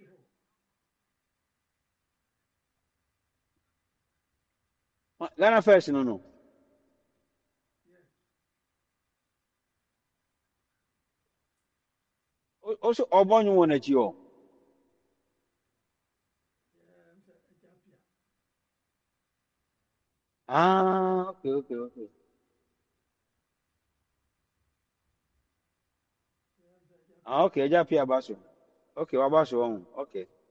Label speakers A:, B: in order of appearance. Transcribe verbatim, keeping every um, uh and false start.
A: Ghana first no no. Also Obonyo won achi o. Ah, okay, okay, okay. Ah, okay, Eja Pia Baso. Okay, Wabaso on. Okay.